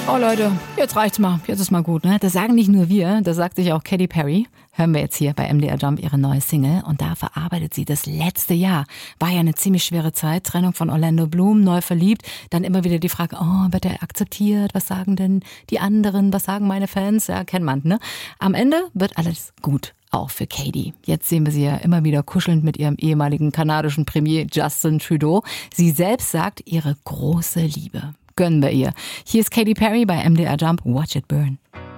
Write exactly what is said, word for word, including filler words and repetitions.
Oh Leute, jetzt reicht's mal. Jetzt ist mal gut, ne? Das sagen nicht nur wir, das sagt sich auch Katy Perry. Hören wir jetzt hier bei M D R Jump ihre neue Single und da verarbeitet sie das letzte Jahr. War ja eine ziemlich schwere Zeit, Trennung von Orlando Bloom, neu verliebt, dann immer wieder die Frage, oh, wird er akzeptiert? Was sagen denn die anderen? Was sagen meine Fans? Ja, kennt man, ne? Am Ende wird alles gut. Auch für Katy. Jetzt sehen wir sie ja immer wieder kuschelnd mit ihrem ehemaligen kanadischen Premier Justin Trudeau. Sie selbst sagt, ihre große Liebe. Gönnen wir ihr. Hier ist Katy Perry bei M D R Jump. Watch it burn.